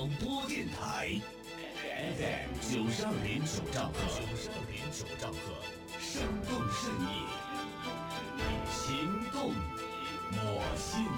广播电台 FM 92.9兆赫，生动是你，情动我心。